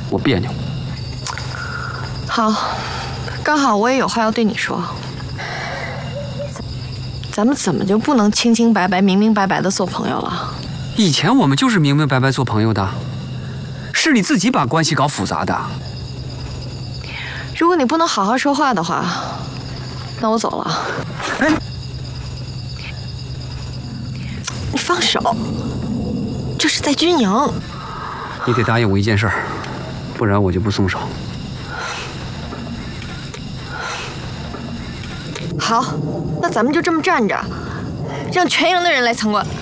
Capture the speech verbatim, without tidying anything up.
我别扭。 好，刚好我也有话要对你说。咱们怎么就不能清清白白、明明白白的做朋友了？ 以前我们就是明明白白做朋友的，是你自己把关系搞复杂的。 如果你不能好好说话的话，那我走了。 哎， 你放手，这是在军营。 你得答应我一件事儿，不然我就不松手。 好，那咱们就这么站着，让全营的人来参观。